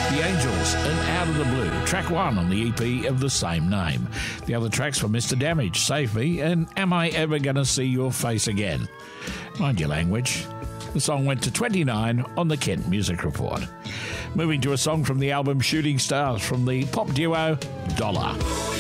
The Angels and Out of the Blue, track 1 on the EP of the same name. The other tracks were Mr. Damage, Save Me, and Am I Ever Gonna See Your Face Again? Mind your language. The song went to 29 on the Kent Music Report. Moving to a song from the album Shooting Stars from the pop duo Dollar.